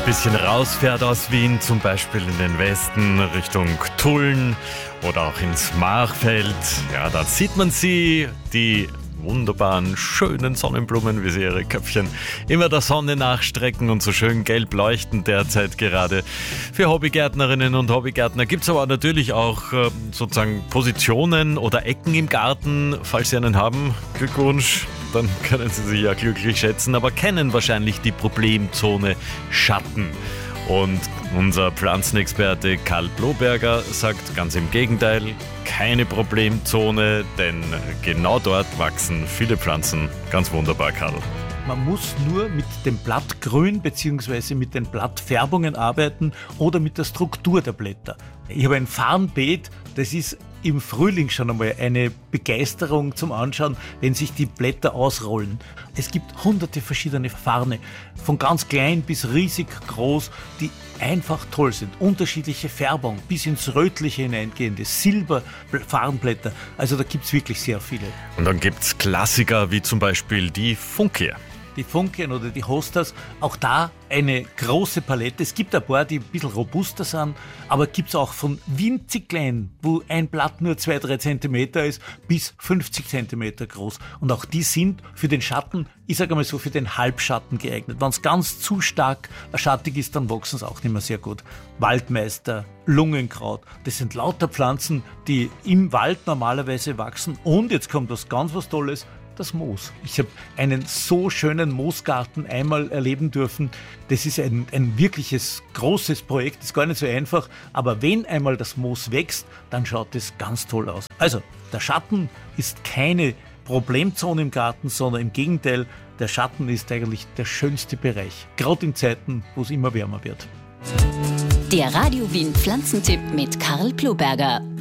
bisschen rausfährt aus Wien, zum Beispiel in den Westen Richtung Tulln oder auch ins Machfeld, ja, da sieht man sie, die wunderbaren, schönen Sonnenblumen, wie sie ihre Köpfchen immer der Sonne nachstrecken und so schön gelb leuchten derzeit gerade. Für Hobbygärtnerinnen und Hobbygärtner gibt es aber natürlich auch sozusagen Positionen oder Ecken im Garten, falls Sie einen haben. Glückwunsch, dann können Sie sich ja glücklich schätzen, aber kennen wahrscheinlich die Problemzone Schatten. Und unser Pflanzenexperte Karl Ploberger sagt ganz im Gegenteil, keine Problemzone, denn genau dort wachsen viele Pflanzen ganz wunderbar, Karl. Man muss nur mit dem Blattgrün bzw. mit den Blattfärbungen arbeiten oder mit der Struktur der Blätter. Ich habe ein Farnbeet, das ist im Frühling schon einmal eine Begeisterung zum Anschauen, wenn sich die Blätter ausrollen. Es gibt hunderte verschiedene Farne, von ganz klein bis riesig groß, die einfach toll sind. Unterschiedliche Färbung, bis ins Rötliche hineingehende, Silberfarnblätter. Also da gibt es wirklich sehr viele. Und dann gibt es Klassiker wie zum Beispiel die Funkia. Die Funkien oder die Hostas, auch da eine große Palette. Es gibt ein paar, die ein bisschen robuster sind, aber gibt es auch von winzig klein, wo ein Blatt nur 2-3 Zentimeter ist, bis 50 Zentimeter groß. Und auch die sind für den Schatten, ich sage mal so, für den Halbschatten geeignet. Wenn es ganz zu stark schattig ist, dann wachsen sie auch nicht mehr sehr gut. Waldmeister, Lungenkraut, das sind lauter Pflanzen, die im Wald normalerweise wachsen. Und jetzt kommt was Tolles, das Moos. Ich habe einen so schönen Moosgarten einmal erleben dürfen. Das ist ein wirkliches großes Projekt, ist gar nicht so einfach, aber wenn einmal das Moos wächst, dann schaut es ganz toll aus. Also, der Schatten ist keine Problemzone im Garten, sondern im Gegenteil, der Schatten ist eigentlich der schönste Bereich, gerade in Zeiten, wo es immer wärmer wird. Der Radio Wien Pflanzentipp mit Karl Ploberger.